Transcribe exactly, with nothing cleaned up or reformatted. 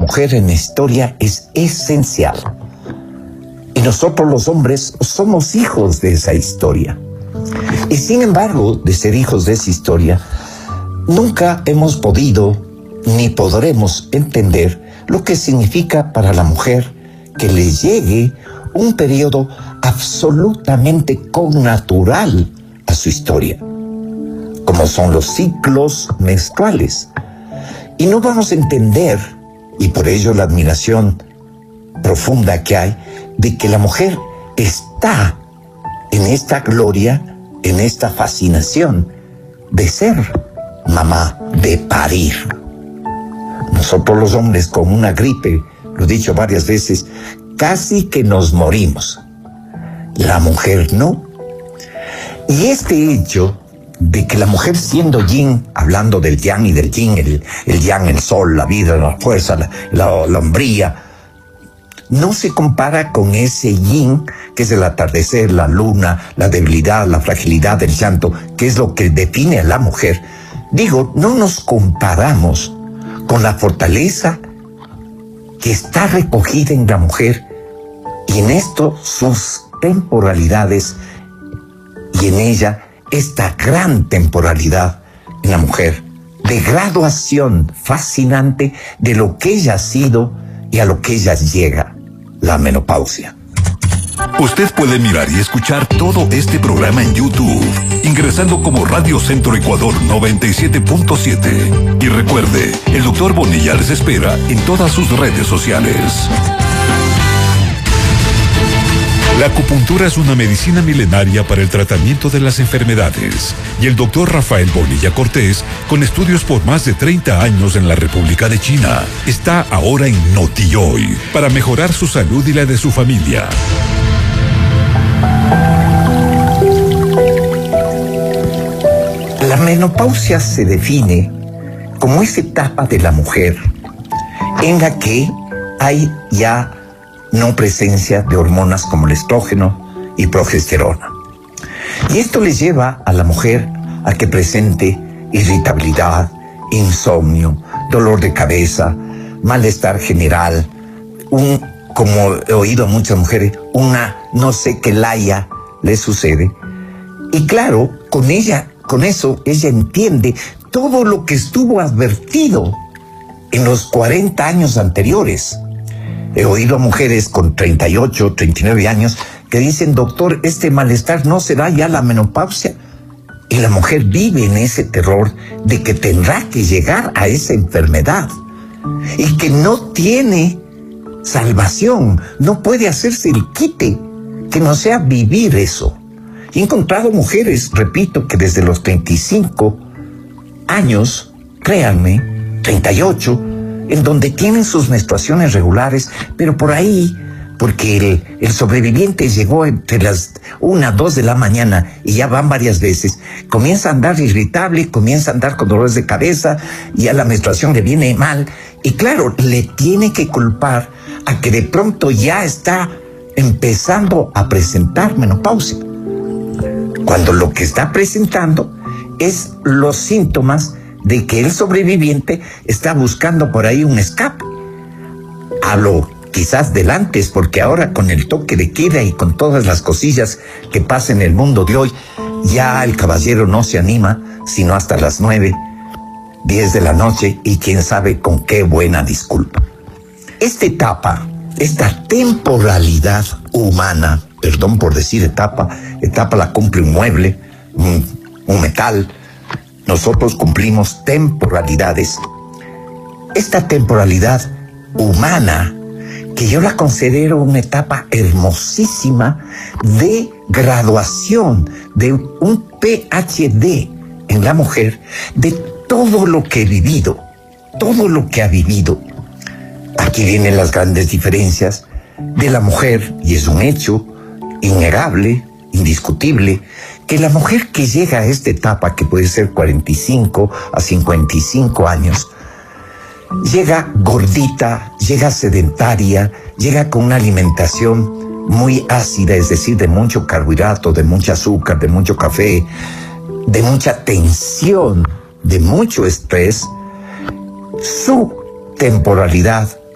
mujer en la historia es esencial. Y nosotros los hombres somos hijos de esa historia. Y sin embargo, de ser hijos de esa historia, nunca hemos podido ni podremos entender lo que significa para la mujer que le llegue un periodo absolutamente connatural a su historia, como son los ciclos menstruales. Y no vamos a entender, y por ello la admiración profunda que hay, de que la mujer está en esta gloria, en esta fascinación de ser mamá, de parir. Nosotros los hombres con una gripe, lo he dicho varias veces, casi que nos morimos. La mujer no. Y este hecho de que la mujer siendo yin, hablando del yang y del yin, el, el yang, el sol, la vida, la fuerza, la, la, la hombría, no se compara con ese yin que es el atardecer, la luna, la debilidad, la fragilidad, el llanto, que es lo que define a la mujer. Digo, no nos comparamos con la fortaleza que está recogida en la mujer y en esto sus temporalidades y en ella esta gran temporalidad en la mujer de graduación fascinante de lo que ella ha sido y a lo que ella llega, la menopausia. Usted puede mirar y escuchar todo este programa en YouTube, ingresando como Radio Centro Ecuador noventa y siete punto siete. Y recuerde, el doctor Bonilla les espera en todas sus redes sociales. La acupuntura es una medicina milenaria para el tratamiento de las enfermedades. Y el doctor Rafael Bonilla Cortés, con estudios por más de treinta años en la República de China, está ahora en Notihoy para mejorar su salud y la de su familia. La menopausia se define como esa etapa de la mujer en la que hay ya no presencia de hormonas como el estrógeno y progesterona. Y esto le lleva a la mujer a que presente irritabilidad, insomnio, dolor de cabeza, malestar general, un, como he oído a muchas mujeres, una no sé qué laya le sucede. Y claro, con ella, con eso ella entiende todo lo que estuvo advertido en los cuarenta años anteriores. He oído a mujeres con treinta y ocho, treinta y nueve años que dicen, doctor, este malestar no será ya la menopausia. Y la mujer vive en ese terror de que tendrá que llegar a esa enfermedad y que no tiene salvación, no puede hacerse el quite, que no sea vivir eso. He encontrado mujeres, repito, que desde los treinta y cinco años, créanme, treinta y ocho, en donde tienen sus menstruaciones regulares, pero por ahí, porque el, el sobreviviente llegó entre las una, dos de la mañana y ya van varias veces, comienza a andar irritable, comienza a andar con dolores de cabeza, y a la menstruación le viene mal, y claro, le tiene que culpar a que de pronto ya está empezando a presentar menopausia, cuando lo que está presentando es los síntomas de que el sobreviviente está buscando por ahí un escape. Hablo quizás del antes, porque ahora con el toque de queda y con todas las cosillas que pasan en el mundo de hoy, ya el caballero no se anima sino hasta las nueve, diez de la noche, y quién sabe con qué buena disculpa. Esta etapa, esta temporalidad humana, perdón por decir etapa, etapa la cumple un mueble, un, un metal. Nosotros cumplimos temporalidades. Esta temporalidad humana, que yo la considero una etapa hermosísima de graduación, de un P H D en la mujer, de todo lo que he vivido, todo lo que ha vivido. Aquí vienen las grandes diferencias de la mujer, y es un hecho innegable, indiscutible, que la mujer que llega a esta etapa, que puede ser cuarenta y cinco a cincuenta y cinco años, llega gordita, llega sedentaria, llega con una alimentación muy ácida, es decir, de mucho carbohidrato, de mucho azúcar, de mucho café, de mucha tensión, de mucho estrés. Su temporalidad